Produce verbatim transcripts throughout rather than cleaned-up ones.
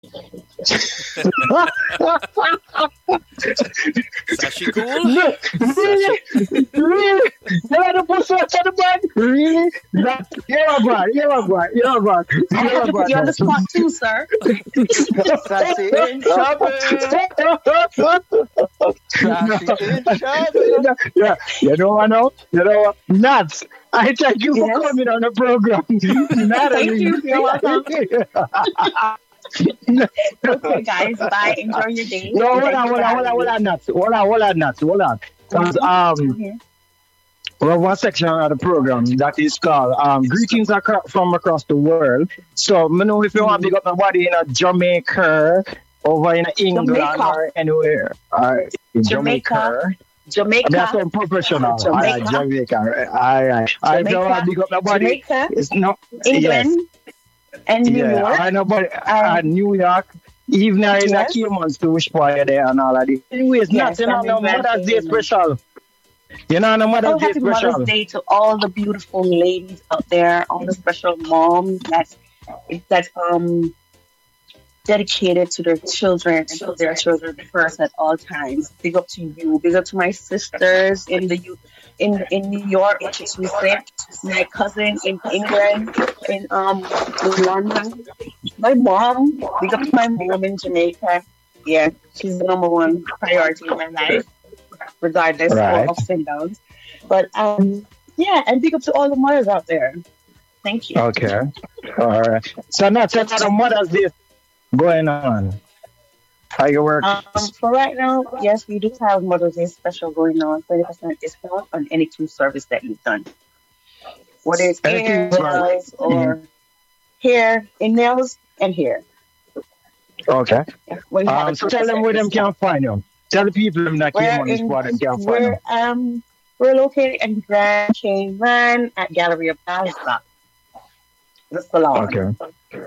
Sashi cool? No, Sashi. really, really. You had to put so much on the bag. Really? That you're a bad. You're a bad. You're a bad. I You're had a to put you on the bad. spot too, sir. Sassy in trouble. Sassy in trouble. Yeah, you know what now? You know what? Nuts. I thank you for Yes. coming on the program. Thank Natalie. you. You're welcome. Okay, guys. Bye. Enjoy your day. No, hold Thank on, you hold for on, hold on, having hold me. on, nuts. Hold on, hold on, nuts. Hold on. Because um, Mhm. we have one section of the program that is called um, Greetings acro- from Across the World. So, I know if you want to Mhm. pick up nobody in a Jamaica, over in England, Jamaica. or anywhere. Uh, in Jamaica. Jamaica. That's Jamaica. some professional. All right, Jamaica. Jamaica. All right. All right. If you want to Jamaica. pick up nobody, Jamaica. it's no. Yes. England. And New Yeah. York. I know, but uh, Um, New York. Even in the yes. Caymans to wish boy there and all of this. Anyways, Yes, not you know, I'm in no Grand Mother's Day Cayman. special. You know, no Oh, Mother's Day happy Mother's special. Day to all the beautiful ladies out there, all the special moms that's that's um dedicated to their children and put their children first at all times. Big up to you. Big up to my sisters in the U in in New York, Massachusetts, my cousin in England, in um in London. My mom, big up to my mom in Jamaica. Yeah, she's the number one priority in my life, regardless of Right. ups and downs. But um yeah, and big up to all the mothers out there. Thank you. Okay. All right. So now tell me the Mother's Day going on. How you work? Um, for right now, yes, we do have Mother's Day special going on, twenty percent discount on any two service that you've done. Whether it's hair, Anything right. nails, or hair, in nails and hair. Okay. Yeah, we have Um, a so tell them two percent where them can discount. find you. Tell the people them that came We're on this in, spot and can find we're, you. um, we're located in Grand Cayman at Galleria Plaza, the salon, Okay.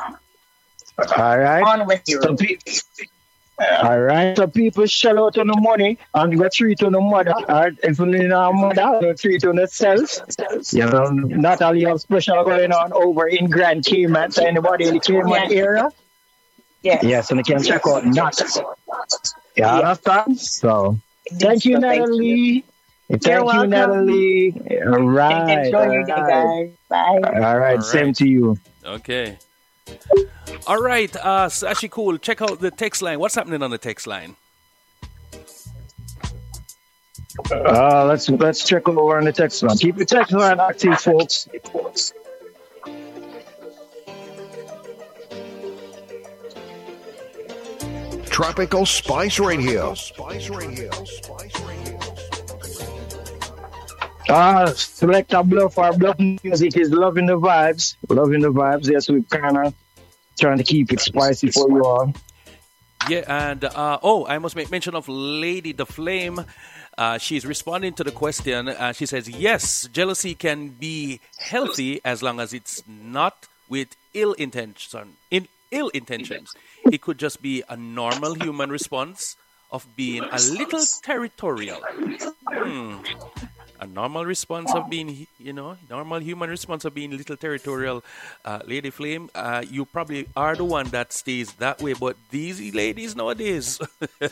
All right. on West So Europe. pe- all right. So people shell out on the money and go treat on the mother. Or if you need a mother, go treat on themselves. You know, not only have special going on over in Grand Cayman. So anybody in the Cayman Yes, area, yes, yes, and they can check out nuts. Yeah, yes. understand? So thank you, So thank you. Natalie. You're Thank you, welcome. Natalie. All And right. enjoy All your day, right. guys. Bye. All right. All Same right. to you. Okay. All right, uh, Sashi Cool, check out the text line. What's happening on the text line? Uh, let's let's check over on the text line. Keep the text line active, folks. Tropical Spice Radio. Ah, select a bluff or bluff music is loving the vibes. Loving the vibes. Yes, we kind of trying to keep it spicy for you all. Yeah, and uh, oh, I must make mention of Lady the Flame. Uh, she's responding to the question. Uh, she says, yes, jealousy can be healthy as long as it's not with ill intention. In ill intentions, it could just be a normal human response of being a little territorial. Hmm. A normal response of being, you know, normal human response of being a little territorial. Uh, Lady Flame, uh, you probably are the one that stays that way, but these ladies nowadays,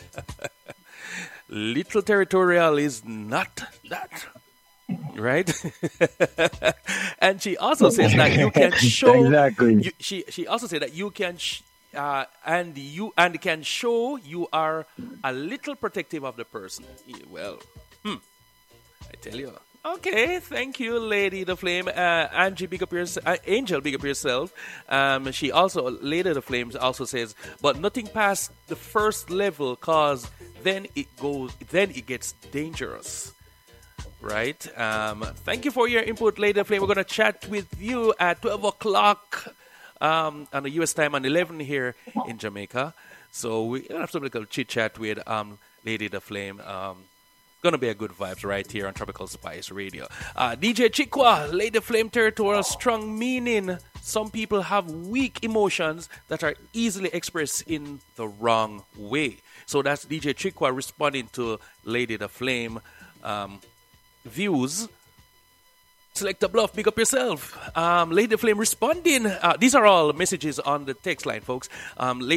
little territorial is not that. Right? And she also says that you can show. Exactly. You, she she also said that you can sh- uh, and you and can show you are a little protective of the person. Yeah, well, hmm, I tell you. Okay, thank you, Lady the Flame. Uh, Angie, big up your, uh, Angel, big up yourself. Um, she also, Lady the Flames also says, but nothing past the first level, cause then it goes, then it gets dangerous. Right? Um, thank you for your input, Lady the Flame. We're gonna chat with you at twelve o'clock um, on the U S time and eleven here in Jamaica. So we're gonna have some little chit chat with um, Lady the Flame. Um, Gonna be a good vibes right here on Tropical Spice Radio. Uh, D J Chikwa, Lady Flame Territorial, strong meaning. Some people have weak emotions that are easily expressed in the wrong way. So that's D J Chikwa responding to Lady the Flame um, views. Selector Bluff, big up yourself. Um, Lady Flame responding. Uh, these are all messages on the text line, folks. Um,